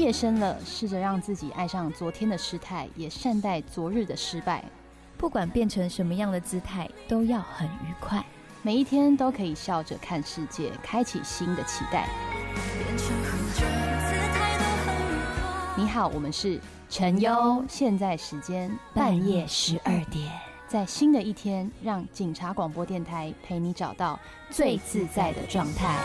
夜深了，试着让自己爱上昨天的失态，也善待昨日的失败。 不管变成什么样的姿态，都要很愉快。 每一天都可以笑着看世界，开启新的期待。你好，我们是陈优，现在时间半夜12点， 在新的一天，让警察广播电台陪你找到最自在的状态。